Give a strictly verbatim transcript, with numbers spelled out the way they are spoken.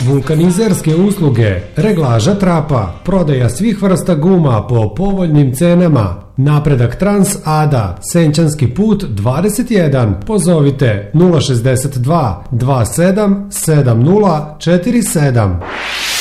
vulkanizerske usluge, reglaža trapa, prodaja svih vrsta guma po povoljnim cenama. Napredak Trans Ada, Senčanski put dvadeset jedan. Pozovite nula šezdeset dva dvadeset sedam sedam nula četiri sedam.